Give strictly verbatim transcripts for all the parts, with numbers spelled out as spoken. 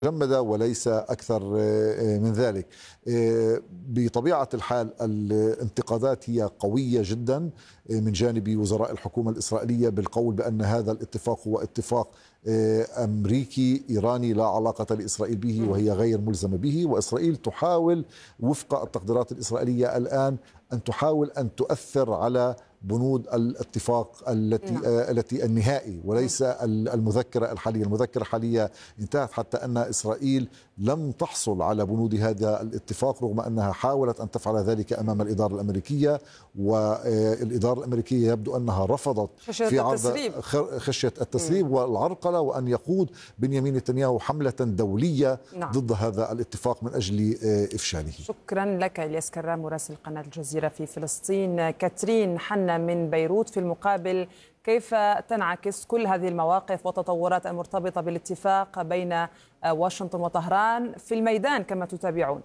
مجمدة وليس أكثر من ذلك. بطبيعة الحال الانتقادات هي قوية جدا من جانب وزراء الحكومة الإسرائيلية بالقول بأن هذا الاتفاق هو اتفاق أمريكي إيراني لا علاقة لإسرائيل به وهي غير ملزمة به، وإسرائيل تحاول وفق التقديرات الإسرائيلية الآن أن تحاول أن تؤثر على بنود الاتفاق التي نعم. التي النهائي وليس المذكرة الحالية. المذكرة الحالية انتهت حتى أن إسرائيل لم تحصل على بنود هذا الاتفاق رغم أنها حاولت أن تفعل ذلك أمام الإدارة الأمريكية، والإدارة الأمريكية يبدو أنها رفضت في عرض خشية التسريب والعرقلة وأن يقود بنيامين نتنياهو حملة دولية نعم. ضد هذا الاتفاق من أجل إفشاله. شكرا لك إلياس كرام مراسل قناة الجزيرة في فلسطين. كاترين حنا من بيروت في المقابل، كيف تنعكس كل هذه المواقف والتطورات المرتبطة بالاتفاق بين واشنطن وطهران في الميدان كما تتابعون؟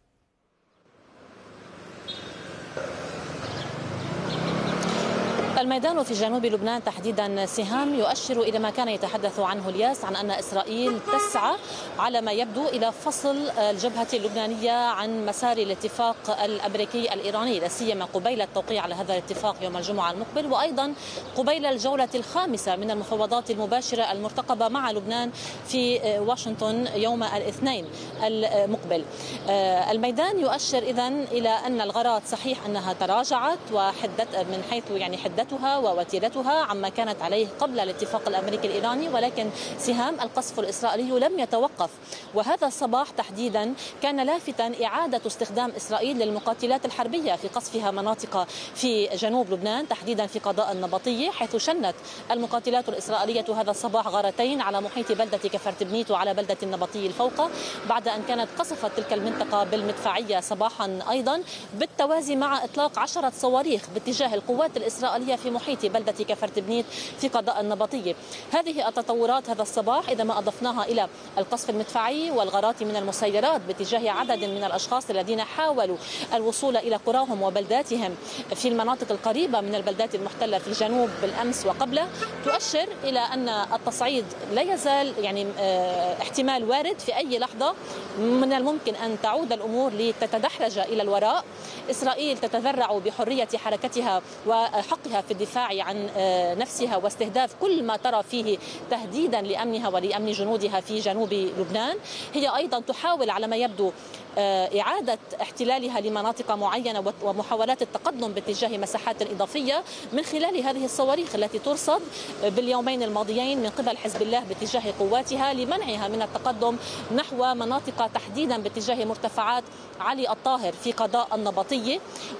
الميدان في جنوب لبنان تحديدا سهام يؤشر إلى ما كان يتحدث عنه الياس عن أن إسرائيل تسعى على ما يبدو إلى فصل الجبهة اللبنانية عن مسار الاتفاق الأمريكي الإيراني، لا سيما قبيل التوقيع على هذا الاتفاق يوم الجمعة المقبل، وأيضا قبيل الجولة الخامسة من المفاوضات المباشرة المرتقبة مع لبنان في واشنطن يوم الاثنين المقبل. الميدان يؤشر إذن إلى أن الغارات صحيح أنها تراجعت وحدت من حيث يعني حدتها ووتيرتها عما كانت عليه قبل الاتفاق الأمريكي الإيراني، ولكن سهام القصف الإسرائيلي لم يتوقف. وهذا الصباح تحديدا كان لافتا إعادة استخدام إسرائيل للمقاتلات الحربية في قصفها مناطق في جنوب لبنان تحديدا في قضاء النبطية، حيث شنت المقاتلات الإسرائيلية هذا الصباح غارتين على محيط بلدة كفرتبنيت وعلى بلدة النبطية الفوقة، بعد أن كانت قصفت تلك المنطقة بالمدفعية صباحا أيضا، بالتوازي مع إطلاق عشرة صواريخ باتجاه القوات الإسرائيلية في محيط بلدة كفرتبنيت في قضاء النبطية. هذه التطورات هذا الصباح إذا ما أضفناها إلى القصف المدفعي والغارات من المسيرات باتجاه عدد من الأشخاص الذين حاولوا الوصول إلى قراهم وبلداتهم في المناطق القريبة من البلدات المحتلة في الجنوب بالأمس وقبله، تؤشر إلى أن التصعيد لا يزال يعني احتمال وارد في أي لحظة من الممكن أن تعود الأمور لتتدحرج إلى الوراء. إسرائيل تتذرع بحرية حركتها وحقها في الدفاع عن نفسها واستهداف كل ما ترى فيه تهديدا لأمنها ولأمن جنودها في جنوب لبنان. هي أيضا تحاول على ما يبدو إعادة احتلالها لمناطق معينة ومحاولات التقدم باتجاه مساحات إضافية من خلال هذه الصواريخ التي ترصد باليومين الماضيين من قبل حزب الله باتجاه قواتها لمنعها من التقدم نحو مناطق تحديدا باتجاه مرتفعات علي الطاهر في قضاء النبطية.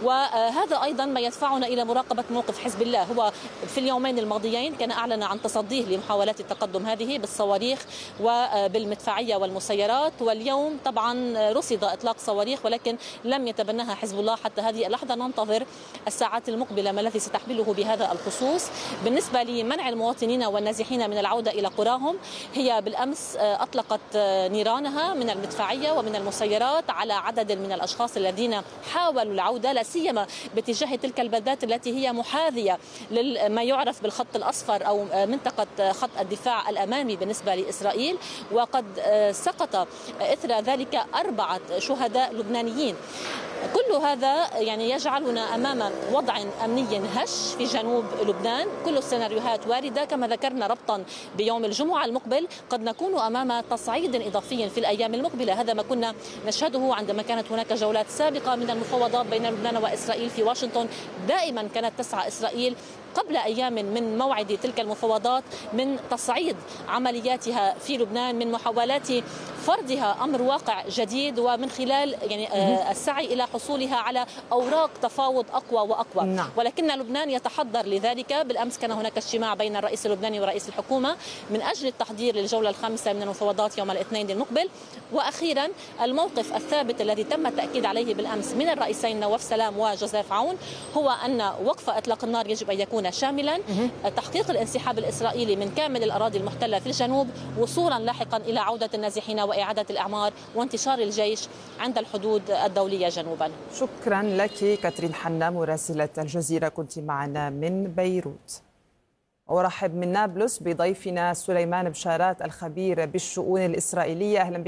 وهذا أيضا ما يدفعنا إلى مراقبة موقف حزب الله. هو في اليومين الماضيين كان أعلن عن تصديه لمحاولات التقدم هذه بالصواريخ وبالمدفعية والمسيرات، واليوم طبعا رصد إطلاق صواريخ ولكن لم يتبناها حزب الله حتى هذه اللحظة. ننتظر الساعات المقبلة ما الذي ستحمله بهذا الخصوص. بالنسبة لمنع المواطنين والنازحين من العودة إلى قراهم، هي بالأمس أطلقت نيرانها من المدفعية ومن المسيرات على عدد من الأشخاص الذين حاولوا العودة لا سيما باتجاه تلك البلدات التي هي محاذية لما يعرف بالخط الأصفر أو منطقة خط الدفاع الأمامي بالنسبة لإسرائيل. وقد سقط إثر ذلك أربعة شهداء لبنانيين. كل هذا يعني يجعلنا أمام وضع أمني هش في جنوب لبنان. كل السيناريوهات واردة كما ذكرنا ربطا بيوم الجمعة المقبل. قد نكون أمام تصعيد إضافي في الأيام المقبلة. هذا ما كنا نشهده عندما كانت هناك جولات سابقة من المفاوضات بين لبنان وإسرائيل في واشنطن. دائما كانت تسعى إسرائيل قبل أيام من موعد تلك المفاوضات من تصعيد عملياتها في لبنان، من محاولات فرضها أمر واقع جديد، ومن خلال يعني السعي إلى حصولها على أوراق تفاوض أقوى وأقوى. نعم. ولكن لبنان يتحضر لذلك. بالأمس كان هناك اجتماع بين الرئيس اللبناني ورئيس الحكومة من أجل التحضير للجولة الخامسة من المفاوضات يوم الاثنين المقبل. وأخيرا الموقف الثابت الذي تم التأكيد عليه بالأمس من الرئيسين نواف سلام وجوزيف عون هو أن وقف إطلاق النار يجب أن يكون شاملا، تحقيق الانسحاب الإسرائيلي من كامل الأراضي المحتلة في الجنوب، وصولا لاحقا إلى عودة النازحين وإعادة الإعمار وانتشار الجيش عند الحدود الدولية جنوبا. شكرا لك كاترين حنا مراسلة الجزيرة، كنت معنا من بيروت. أرحب من نابلس بضيفنا سليمان بشارات الخبير بالشؤون الإسرائيلية. أهلا بك